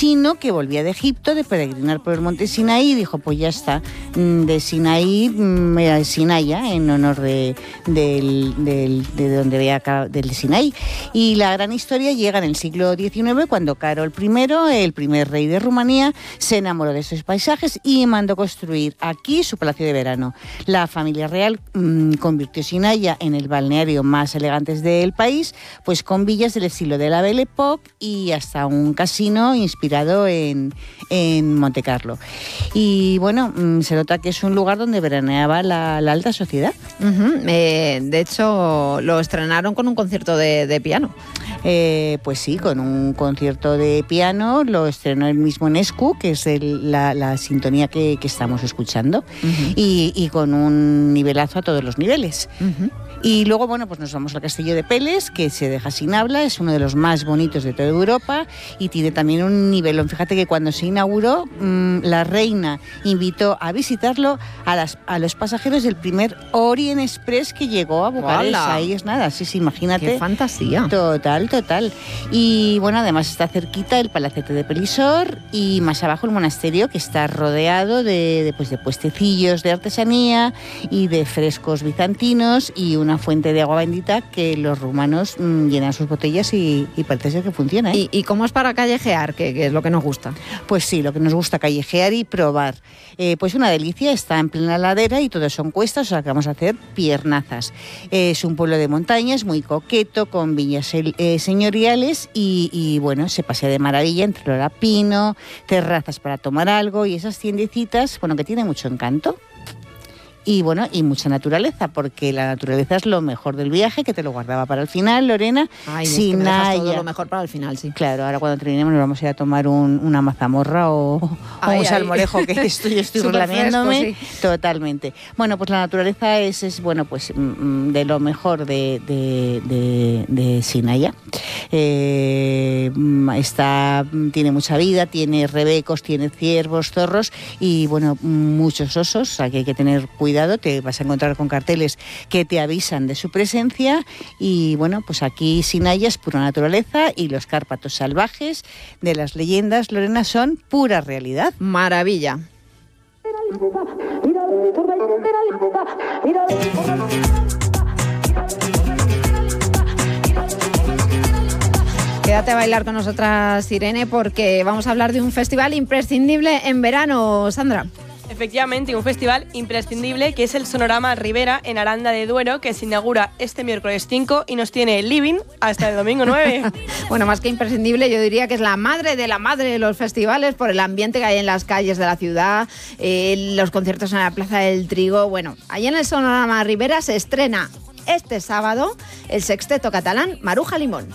chino que volvía de Egipto, de peregrinar por el monte Sinaí, y dijo, pues ya está, de Sinaí, Sinaya, en honor de donde veía acá, del Sinaí. Y la gran historia llega en el siglo XIX, cuando Carol I, el primer rey de Rumanía, se enamoró de esos paisajes y mandó construir aquí su palacio de verano. La familia real convirtió Sinaya en el balneario más elegante del país, pues con villas del estilo de la Belle Époque y hasta un casino inspirado en Montecarlo. Y bueno, se nota que es un lugar donde veraneaba la alta sociedad. De hecho, lo estrenaron con un concierto de piano. Pues sí, con un concierto de piano, lo estrenó el mismo Nescu, que es la sintonía que estamos escuchando, y con un nivelazo a todos los niveles. Y luego, bueno, pues nos vamos al Castillo de Peles, que se deja sin habla, es uno de los más bonitos de toda Europa y tiene también un nivelón. Fíjate que cuando se inauguró, la reina invitó a visitarlo a los pasajeros del primer Orient Express que llegó a Bucarest. Ahí es nada, sí, imagínate. ¡Qué fantasía! Total. Y bueno, además está cerquita el Palacete de Pelisor y más abajo el monasterio, que está rodeado de puestecillos de artesanía y de frescos bizantinos y una fuente de agua bendita que los rumanos llenan sus botellas y parece ser que funciona, ¿eh? ¿Y cómo es para callejear? ¿Qué es lo que nos gusta? Pues sí, lo que nos gusta, callejear y probar. Pues una delicia, está en plena ladera y todo son cuestas, o sea que vamos a hacer piernazas. Es un pueblo de montañas muy coqueto, con viñas señoriales y bueno, se pasea de maravilla entre el olapino, terrazas para tomar algo y esas tiendecitas, bueno, que tiene mucho encanto. Y bueno, y mucha naturaleza, porque la naturaleza es lo mejor del viaje, que te lo guardaba para el final, Lorena. Ay, es que me dejas todo lo mejor para el final, sí. Claro, ahora cuando terminemos nos vamos a ir a tomar una mazamorra o un salmorejo, que estoy relamiéndome. Sí. Totalmente. Bueno, pues la naturaleza es bueno, pues de lo mejor de Sinaya. Tiene mucha vida, tiene rebecos, tiene ciervos, zorros y bueno, muchos osos, o sea que hay que tener cuidado. Te vas a encontrar con carteles que te avisan de su presencia y bueno, pues aquí Sinaya es pura naturaleza y los Cárpatos salvajes de las leyendas, Lorena, son pura realidad. Maravilla. Quédate a bailar con nosotras, Irene, porque vamos a hablar de un festival imprescindible en verano, Sandra. Efectivamente, un festival imprescindible que es el Sonorama Ribera en Aranda de Duero, que se inaugura este miércoles 5 y nos tiene living hasta el domingo 9. Bueno, más que imprescindible, yo diría que es la madre de los festivales por el ambiente que hay en las calles de la ciudad, los conciertos en la Plaza del Trigo. Bueno, allí en el Sonorama Ribera se estrena este sábado el sexteto catalán Maruja Limón.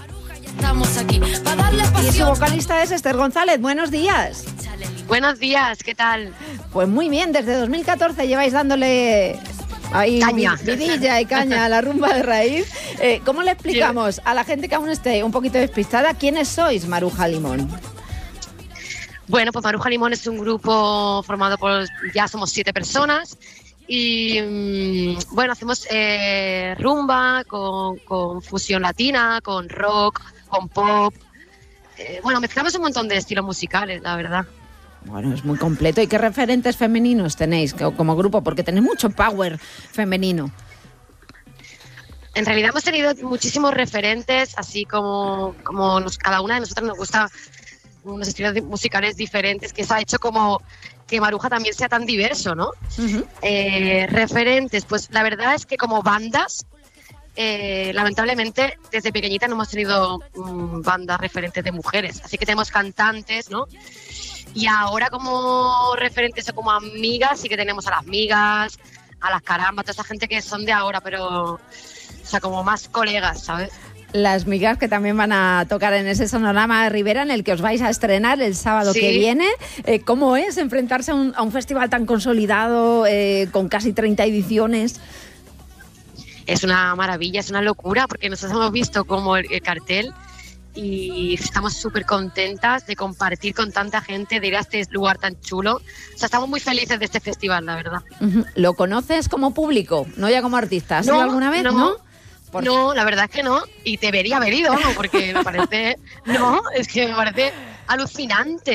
Y su vocalista es Esther González. Buenos días. Buenos días, ¿qué tal? Pues muy bien, desde 2014 lleváis dándole ahí vidilla y caña a la rumba de raíz. ¿Cómo le explicamos a la gente que aún esté un poquito despistada quiénes sois Maruja Limón? Bueno, pues Maruja Limón es un grupo formado por, ya somos 7 personas y bueno, hacemos rumba con fusión latina, con rock, con pop. Bueno, mezclamos un montón de estilos musicales, la verdad. Bueno, es muy completo. ¿Y qué referentes femeninos tenéis como grupo? Porque tenéis mucho power femenino. En realidad hemos tenido muchísimos referentes, así como cada una de nosotras nos gusta unos estilos musicales diferentes, que se ha hecho como que Maruja también sea tan diverso, ¿no? Uh-huh. Referentes, pues la verdad es que como bandas, lamentablemente desde pequeñita no hemos tenido bandas referentes de mujeres, así que tenemos cantantes, ¿no? Y ahora como referentes o como amigas sí que tenemos a las migas, a las carambas, toda esa gente que son de ahora, pero o sea, como más colegas, ¿sabes? Las migas que también van a tocar en ese Sonorama Ribera en el que os vais a estrenar el sábado que viene. ¿Cómo es enfrentarse a un festival tan consolidado, con casi 30 ediciones? Es una maravilla, es una locura, porque nosotros hemos visto como el cartel y estamos súper contentas de compartir con tanta gente, de ir a este lugar tan chulo. O sea, estamos muy felices de este festival, la verdad. Uh-huh. ¿Lo conoces como público, no ya como artista? ¿Has ido alguna vez? No, la verdad es que no. Y debería haber ido, ¿no? Porque me parece... No, es que me parece alucinante.